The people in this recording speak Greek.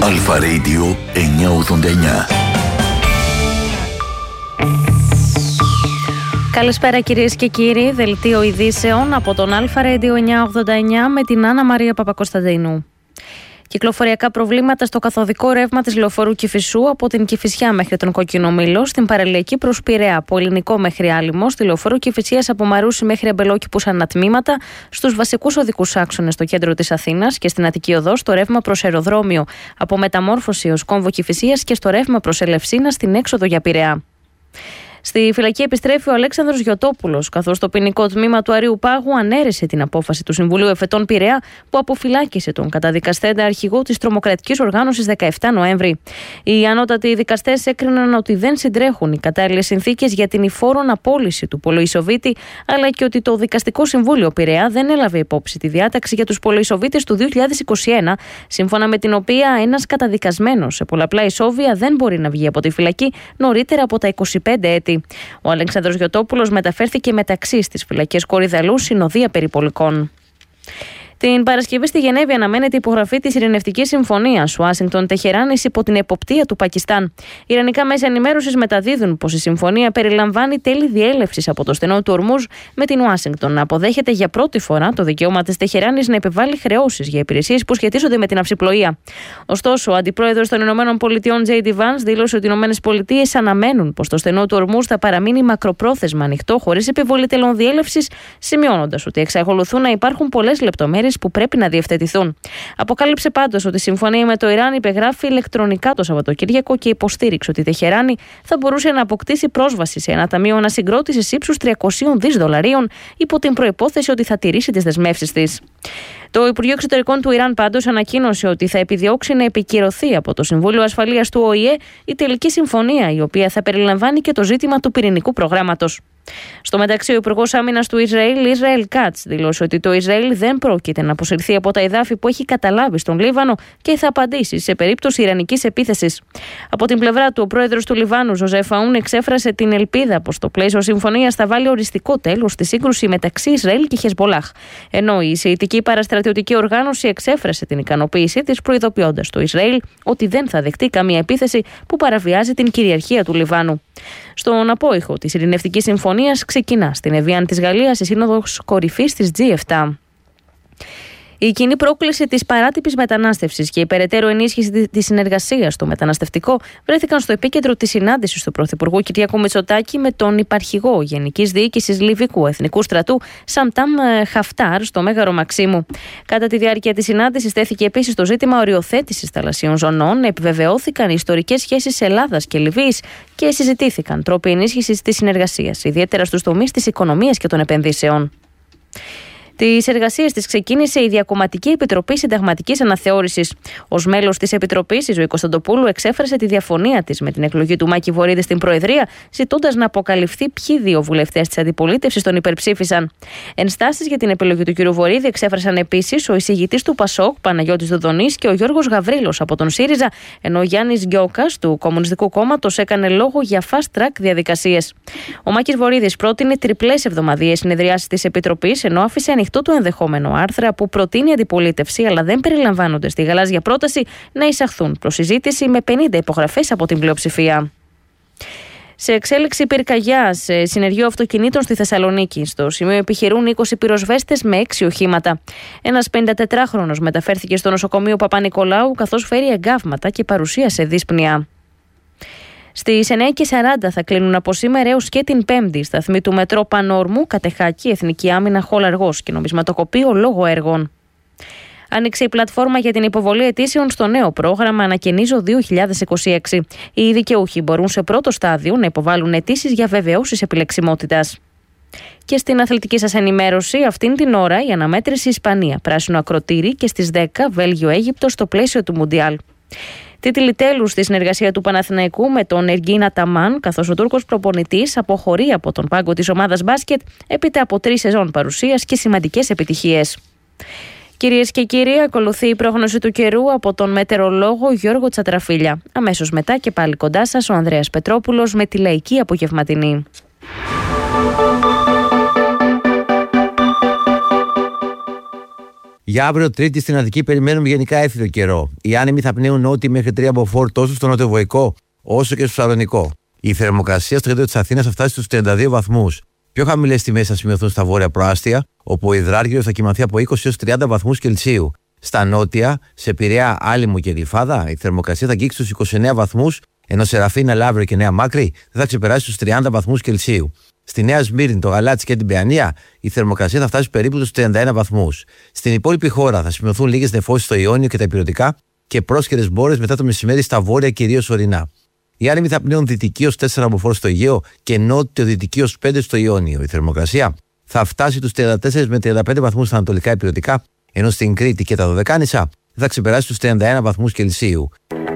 Αλφα Radio 989. Καλησπέρα κυρίες και κύριοι, δελτίο ειδήσεων από τον Αλφα Radio 989 με την Άννα Μαρία Παπακοσταντίνου. Κυκλοφοριακά προβλήματα στο καθοδικό ρεύμα της λεωφορείου Κηφισού από την Κηφισιά μέχρι τον Κόκκινο Μήλο, στην παραλιακή προς Πειραιά, από Ελληνικό μέχρι Άλυμο, στη λεωφορείο Κηφισίας από Μαρούσι μέχρι Αμπελόκηπους ανατμήματα, στους βασικούς οδικούς άξονες στο κέντρο της Αθήνας και στην Αττική Οδό, στο ρεύμα προς αεροδρόμιο από Μεταμόρφωση ως Κόμβο Κηφισίας και στο ρεύμα προς Ελευσίνα στην έξοδο για Πειραιά. Στη φυλακή επιστρέφει ο Αλέξανδρος Γιωτόπουλος, καθώς το ποινικό τμήμα του Αρείου Πάγου ανέρεσε την απόφαση του Συμβουλίου Εφετών Πειραιά που αποφυλάκησε τον καταδικαστέντα αρχηγό της τρομοκρατικής οργάνωσης 17 Νοέμβρη. Οι ανώτατοι δικαστές έκριναν ότι δεν συντρέχουν οι κατάλληλες συνθήκες για την υφόρον απόλυση του Πολοϊσοβίτη, αλλά και ότι το Δικαστικό Συμβούλιο Πειραιά δεν έλαβε υπόψη τη διάταξη για τους Πολοϊσοβίτες του 2021, σύμφωνα με την οποία ένας καταδικασμένος σε πολλαπλά ισόβια δεν μπορεί να βγει από τη φυλακή νωρίτερα από τα 25 έτη. Ο Αλέξανδρος Γιωτόπουλος μεταφέρθηκε μεταξύ στις φυλακές Κορυδαλού συνοδεία περιπολικών. Την Παρασκευή στη Γενέβη αναμένεται η υπογραφή της Ειρηνευτικής Συμφωνίας Ουάσιγκτον-Τεχεράνης υπό την εποπτεία του Πακιστάν. Ιρανικά μέσα ενημέρωσης μεταδίδουν πως η συμφωνία περιλαμβάνει τέλη διέλευσης από το στενό του Ορμούζ με την Ουάσιγκτον να αποδέχεται για πρώτη φορά το δικαίωμα της Τεχεράνης να επιβάλλει χρεώσεις για υπηρεσίες που σχετίζονται με την ναυσιπλοεία. Ωστόσο, ο αντιπρόεδρος των ΗΠΑ, J.D. Vance, δήλωσε ότι οι ΗΠΑ αναμένουν πως το στενό του Ορμούζ θα παραμείνει μακροπρόθεσμα ανοιχτό χωρίς επιβολή τελών διέλευσης, σημειώνοντας ότι εξακολουθούν να υπάρχουν πολλές λεπτομέρειες που πρέπει να διευθετηθούν. Αποκάλυψε πάντως ότι η συμφωνία με το Ιράν υπεγράφει ηλεκτρονικά το Σαββατοκύριακο και υποστήριξε ότι η Τεχεράνη θα μπορούσε να αποκτήσει πρόσβαση σε ένα ταμείο ανασυγκρότησης ύψους $300 δισεκατομμυρίων υπό την προϋπόθεση ότι θα τηρήσει τις δεσμεύσεις της. Το Υπουργείο Εξωτερικών του Ιράν πάντως ανακοίνωσε ότι θα επιδιώξει να επικυρωθεί από το Συμβούλιο Ασφαλείας του ΟΗΕ η τελική συμφωνία, η οποία θα περιλαμβάνει και το ζήτημα του πυρηνικού προγράμματος. Στο μεταξύ, ο Υπουργός Άμυνας του Ισραήλ Κάτς, δήλωσε ότι το Ισραήλ δεν πρόκειται να αποσυρθεί από τα εδάφη που έχει καταλάβει στον Λίβανο και θα απαντήσει σε περίπτωση ιρανικής επίθεσης. Από την πλευρά του, ο πρόεδρος του Λιβάνου, Ζωζεφ Αούν, εξέφρασε την ελπίδα πως το πλαίσιο συμφωνίας θα βάλει οριστικό τέλος στη σύγκρουση μεταξύ Ισραήλ και Χεσμπολάχ. Ενώ η Σιητική Παραστρατιωτική Οργάνωση εξέφρασε την ικανοποίησή της, προειδοποιώντας το Ισραήλ ότι δεν θα δεχτεί καμία επίθεση που παραβιάζει την κυριαρχία του Λιβάνου. Στον απόϊχο της Ειρηνευτικής Συμφωνίας ξεκινά στην Εβιάν της Γαλλίας η Σύνοδος Κορυφής της G7. Η κοινή πρόκληση της παράτυπης μετανάστευσης και η περαιτέρω ενίσχυση της συνεργασίας στο μεταναστευτικό βρέθηκαν στο επίκεντρο της συνάντησης του Πρωθυπουργού Κυριάκου Μητσοτάκη με τον υπαρχηγό Γενικής Διοίκησης Λιβικού Εθνικού Στρατού Σαμτάμ Χαφτάρ στο Μέγαρο Μαξίμου. Κατά τη διάρκεια της συνάντησης τέθηκε επίσης το ζήτημα οριοθέτησης θαλασσίων ζωνών, επιβεβαιώθηκαν οι ιστορικές σχέσεις Ελλάδας και Λιβύης και συζητήθηκαν τρόποι ενίσχυσης της συνεργασίας, ιδιαίτερα στους τομείς της οικονομίας και των επενδύσεων. Τις εργασίες της ξεκίνησε η Διακομματική Επιτροπή Συνταγματικής Αναθεώρησης. Ως μέλος της Επιτροπής, η Ζωή Κωνσταντοπούλου εξέφρασε τη διαφωνία της με την εκλογή του Μάκη Βορίδη στην Προεδρία, ζητώντας να αποκαλυφθεί ποιοι δύο βουλευτές της αντιπολίτευσης τον υπερψήφισαν. Ενστάσεις για την επιλογή του κ. Βορίδη εξέφρασαν επίσης ο εισηγητής του ΠΑΣΟΚ, Παναγιώτης Δοδονής, και ο Γιώργος Γαβρίλος από τον ΣΥΡΙΖΑ, ενώ ο Γιάννης Γκιόκας του Κομμουνιστικού Κόμματος έκανε λόγο για fast track διαδικασίες. Ο Μάκης Βορίδης πρότεινε τριπλές εβδομαδιαίες συνεδριάσεις της Επιτροπής, ενώ άφησε ανοιχτό το ενδεχόμενο άρθρα που προτείνει η αντιπολίτευση, αλλά δεν περιλαμβάνονται στη γαλάζια πρόταση, να εισαχθούν προς συζήτηση με 50 υπογραφές από την πλειοψηφία. Σε εξέλιξη πυρκαγιά σε συνεργείο αυτοκινήτων στη Θεσσαλονίκη. Στο σημείο επιχειρούν 20 πυροσβέστες με 6 οχήματα. Ένας 54χρονος μεταφέρθηκε στο νοσοκομείο Παπα-Νικολάου, καθώς φέρει εγκάβματα και παρουσίασε δύσπνοια. Στις 9:40 θα κλείνουν από σήμερα έως και την Πέμπτη σταθμοί του μετρό Πανόρμου, Κατεχάκη, Εθνική Άμυνα, Χολαργός και Νομισματοκοπείο λόγω έργων. Άνοιξε η πλατφόρμα για την υποβολή αιτήσεων στο νέο πρόγραμμα Ανακαινίζω 2026. Οι δικαιούχοι μπορούν σε πρώτο στάδιο να υποβάλουν αιτήσεις για βεβαιώσεις επιλεξιμότητας. Και στην αθλητική σας ενημέρωση, αυτήν την ώρα η αναμέτρηση Ισπανία, πράσινο ακροτήρι, και στις 10 Βέλγιο-Αίγυπτο στο πλαίσιο του Μουντιάλ. Τίτλοι τέλους στη συνεργασία του Παναθηναϊκού με τον Εργίν Αταμάν, καθώς ο Τούρκος προπονητής αποχωρεί από τον πάγκο της ομάδας μπάσκετ έπειτα από 3 σεζόν παρουσίας και σημαντικές επιτυχίες. Κυρίες και κύριοι, ακολουθεί η πρόγνωση του καιρού από τον μετεωρολόγο Γιώργο Τσατραφίλια. Αμέσως μετά και πάλι κοντά σας ο Ανδρέας Πετρόπουλος με τη λαϊκή απογευματινή. Για αύριο Τρίτη στην Αττική περιμένουμε γενικά έφυδο καιρό. Οι άνεμοι θα πνέουν νότιοι μέχρι 3 μποφόρ τόσο στο νοτιοβοϊκό όσο και στο Σαλονικό. Η θερμοκρασία στο κέντρο της Αθήνας θα φτάσει στους 32 βαθμούς. Πιο χαμηλές τιμές θα σημειωθούν στα βόρεια προάστια, όπου ο υδράργυρος θα κοιμαθεί από 20 έως 30 βαθμούς Κελσίου. Στα νότια, σε Πειραιά, Άλυμο και Γλυφάδα, η θερμοκρασία θα αγγίξει στους 29 βαθμούς, ενώ σε Ραφίνα, Λαύριο και Νέα Μάκρη δεν θα ξεπεράσει στους 30 βαθμούς Κελσίου. Στη Νέα Σμύρνη, το Γαλάτσι και την Παιανία, η θερμοκρασία θα φτάσει περίπου στους 31 βαθμούς. Στην υπόλοιπη χώρα θα σημειωθούν λίγες νεφώσεις στο Ιόνιο και τα Ηπειρωτικά και πρόσκαιρες μπόρες μετά το μεσημέρι στα βόρεια, κυρίως ορεινά. Οι άνεμοι θα πνέουν δυτική ως 4 μποφόρ στο Αιγαίο και νότιο-δυτική ως 5 στο Ιόνιο. Η θερμοκρασία θα φτάσει τους 34 με 35 βαθμούς στα ανατολικά Ηπειρωτικά, ενώ στην Κρήτη και τα Δωδεκάνησα θα ξεπεράσει τους 31 βαθμούς Κελσίου.